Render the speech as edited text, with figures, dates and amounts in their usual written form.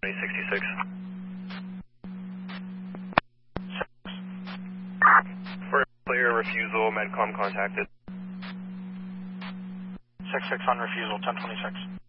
2066. For clear refusal, Medcom contacted. 66 on refusal, 1026.